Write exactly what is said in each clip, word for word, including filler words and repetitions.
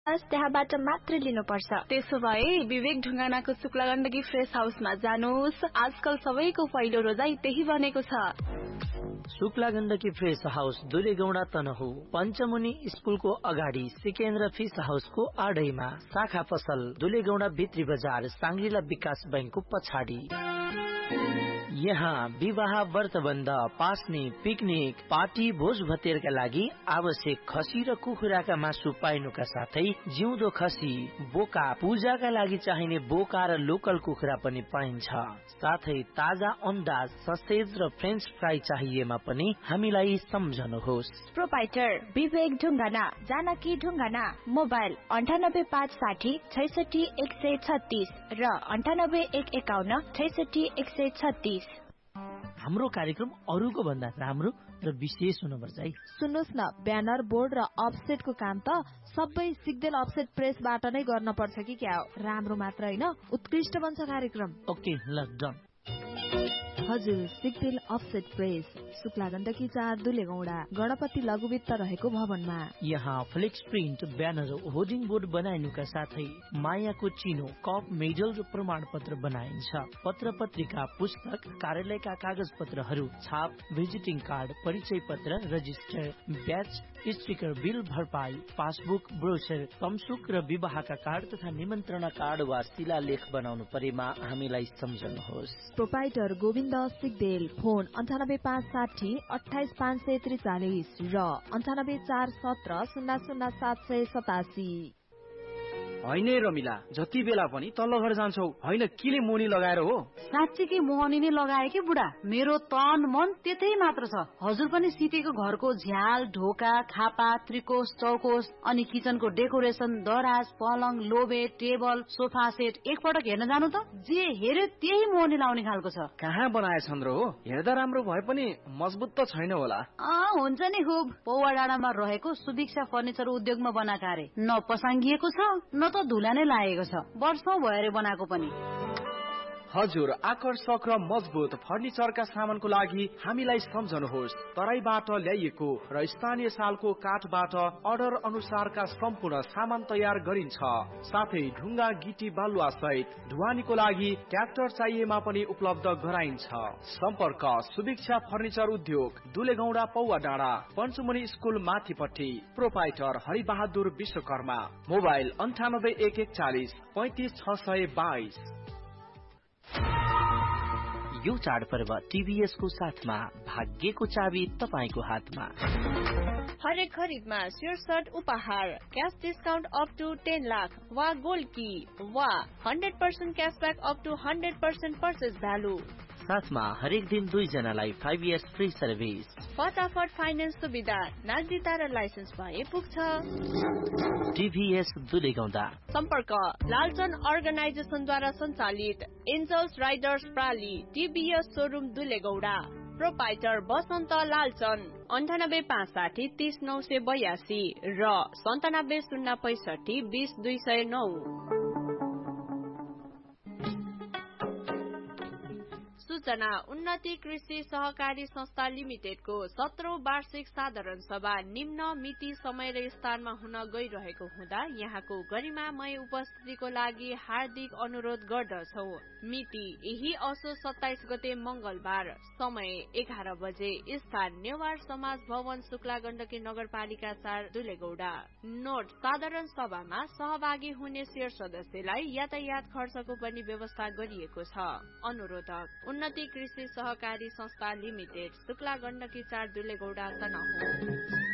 त्यहाँबाट मात्र लिनुपर्छ। त्यसो भए विवेक ढुङ्गानाको शुक्ला गण्डकी फ्रेश हाउसमा जानुहोस्। आजकल सबैको पहिलो रोजाई त्यही बनेको छ। शुक्ला गण्डकी फ्रेश हाउस दुलेगौडा तनहु पञ्चमुनि स्कुलको अगाडि सिकेन्द्र फिस हाउसको आडैमा, शाखा पसल दुलेगौडा भित्री बजार सांग्रिला विकास बैंकको पछाडि। यहाँ विवाह, व्रतबन्ध, पास्ने, पिकनिक, पार्टी, भोज भतेरका लागि आवश्यक खसी र कुखुराका मासु पाइनुका साथै जिउँदो खसी, बोका, पूजाका लागि चाहिने बोका र लोकल कुखुरा पनि पाइन्छ। साथै ताजा अन्डा, ससेज र फ्रेन्च फ्राई चाहिएमा पनि हामीलाई सम्झनुहोस्। प्रोपाइटर विवेक ढुङ्गाना, जानकी ढुङ्गाना। मोबाइल अन्ठानब्बे पाँच साठी छैसठी एक सय छत्तीस र अन्ठानब्बे एक एकाउन्न छैसठी एक सय छत्तीस। हाम्रो कार्यक्रम अरूको भन्दा राम्रो र विशेष हुनुपर्छ है। सुन्नुहोस् न, ब्यानर, बोर्ड र अफसेटको काम त सबै सिग्देल अफसेट प्रेसबाट नै गर्न पर्छ कि क्या हो? राम्रो मात्र हैन, उत्कृष्ट बन्छ कार्यक्रम। ओके ल डन। हजुर, सिग्देल अफसेट प्रेस, शुक्ला गण्डकी चार दुलेगौडा, गणपति लघुवित्त रहेको भवनमा। यहाँ flex print, banner, hoarding board बनाइनुका साथै मायाको चिनो, कप, मेडल र प्रमाण पत्र बनाइन्छ। पत्र पत्रिका, पुस्तक, कार्यालयका कागज पत्रहरू, छाप, भिजिटिङ कार्ड, परिचय पत्र, रजिस्टर, ब्याच, स्टिकर, बिल भरपाई, पासबुक, ब्रोचर, तमसुक र विवाहका कार्ड तथा निमन्त्रणा कार्ड वा शिलालेख बनाउनु परेमा हामीलाई सम्झनुहोस्। प्रोपाइटर गोविन्द सिग्देल। फोन अन्ठानब्बे पाँच साठी अठाइस पाँच सय त्रिचालिस र अन्ठानब्बे चार सत्र शून्य शून्य सात सय सतासी। होइन रमिला, जति बेला पनि तल्लो घर जान्छौ, होइन किले मोनी लगाएर हो? साँच्चीकै मोहनी नै लगाए कि बुढा, मेरो तन मन त्यतै मात्र छ। हजुर पनि सितेको घरको झ्याल, ढोका, खापा, त्रिकोश, चौकोश अनि किचनको डेकोरेसन, दराज, पलङ, लोबे, टेबल, सोफा सेट एकपटक हेर्न जानु त। जे हेर्यो त्यही मोहनी लाउने खालको छ। कहाँ बनाएछन् र हो? हेर्दा राम्रो भए पनि मजबुत त छैन होला। अँ हुन्छ नि, खुब पौवा डाँडामा रहेको सुभिक्षा फर्निचर उद्योगमा बनाएको अरे। न पसाङ्गिएको छ न त धुला नै लागेको छ। वर्षौं भयो अरे बनाएको पनि। हजुर, आकर्षक र मजबुत फर्निचरका सामानको लागि हामीलाई सम्झनुहोस्। तराईबाट ल्याइएको र स्थानीय सालको काठबाट अर्डर अनुसारका सम्पूर्ण सामान तयार गरिन्छ। साथै ढुङ्गा, गिटी, बालुवा सहित ढुवानीको लागि ट्र्याक्टर चाहिएमा पनि उपलब्ध गराइन्छ। सम्पर्क सुभिक्षा फर्निचर उद्योग, दुलेगौडा, पौवा डाँडा, पञ्चमुनि स्कुल माथिपट्टि। प्रोपाइटर हरिबहादुर विश्वकर्मा। मोबाइल अन्ठानब्बे एक एकचालिस पैंतिस छ सय बाइस। यो चाडपर्व टीभीएस को साथमा, भाग्यको चाबी तपाईको हातमा। हरेक खरिदमा शीर्षक उपहार, cash discount up to ten lakh वा गोल्ड की वा hundred percent क्याशब्याक up two hundred percent purchase value. साथमा हरेक दिन दुई जनालाई फाइभ इयर्स फ्री सर्भिस। फटाफट फाइनेन्स सुविधा, नागरिकता र लाइसेन्स भए पुग्छ। टीभीएस दुलेगौडा। सम्पर्क लालचन अर्गनाइजेसनद्वारा सञ्चालित angels Riders प्राली, TVS showroom दुलेगौडा। Proprietor बसन्त लालचन। अन्ठानब्बे पाँच साठी तीस नौ सय बयासी र सन्तानब्बे शून्य पैसठी बीस दुई सय नौ। सूचना उन्नति कृषि सहकारी संस्था लिमिटेडको सत्रौं वार्षिक साधारण सभा निम्न मिति, समय र स्थानमा हुन गइरहेको हुँदा यहाँको गरिमामय उपस्थितिको लागि हार्दिक अनुरोध गर्दछौ। मिति यही असोज सत्ताइस गते मंगलबार, समय एघार बजे, स्थान नेवार समाज भवन, शुक्ला गण्डकी नगरपालिका चार दुलेगौडा। नोट, साधारण सभामा सहभागी हुने शेयर सदस्यलाई यातायात खर्चको पनि व्यवस्था गरिएको छ। अनुरोधक उन्नति कृषि सहकारी संस्था लिमिटेड, शुक्ला गण्डकी चार दुलेगौडा तनहुँ।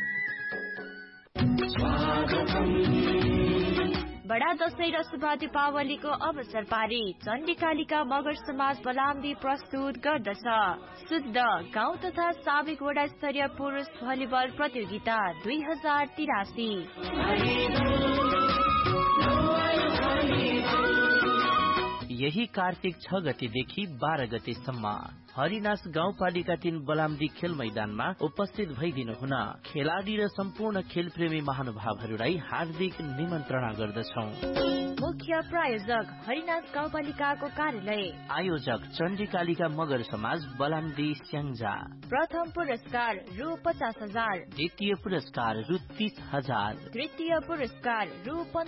बडा दशैं र शुभ दीपावलीको अवसर पारी चण्डीकालिका मगर समाज बलाम्दी प्रस्तुत गर्दछ शुद्ध गाउँ तथा साविक वडा स्तरीय पुरुष भलिबल प्रतियोगिता दुई हजार तिरासी। यही कार्तिक छ गतेदेखि बाह्र गतेसम्म हरिनास गाउँपालिका तीन बलामदी खेल मैदानमा उपस्थित भइदिनु हुन खेलाडी र सम्पूर्ण खेलप्रेमी महानुभावहरूलाई हार्दिक निमन्त्रणा गर्दछौ। मुख्य प्रायोजक हरिनास गाउँपालिकाको कार्यालय, आयोजक चण्डीकालिका मगर समाज बलामदी स्याङ्जा। प्रथम पुरस्कार रु पचास हजार, द्वितीय पुरस्कार रु तीस हजार, तृतीय पुरस्कार रु